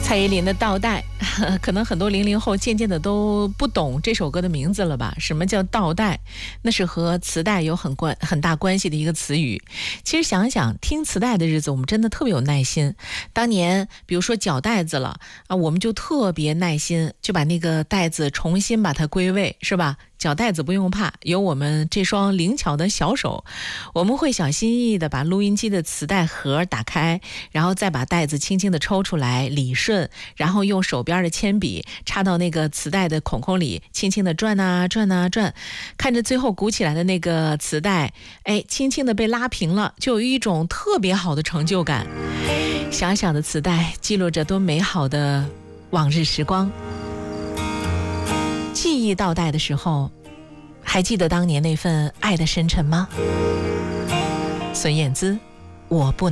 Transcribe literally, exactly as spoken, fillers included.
蔡依林的《倒带》，可能很多零零后渐渐的都不懂这首歌的名字了吧？什么叫倒带？那是和磁带有很关很大关系的一个词语。其实想想，听磁带的日子，我们真的特别有耐心。当年，比如说绞带子了啊，我们就特别耐心，就把那个带子重新把它归位，是吧？绞带子不用怕，有我们这双灵巧的小手，我们会小心翼翼地把录音机的磁带盒打开，然后再把带子轻轻地抽出来理顺，然后用手边的铅笔插到那个磁带的孔孔里，轻轻地转啊转啊转，看着最后鼓起来的那个磁带，哎，轻轻地被拉平了，就有一种特别好的成就感。小小的磁带记录着多美好的往日时光。记忆倒带的时候，还记得当年那份爱的深沉吗？孙燕姿，我不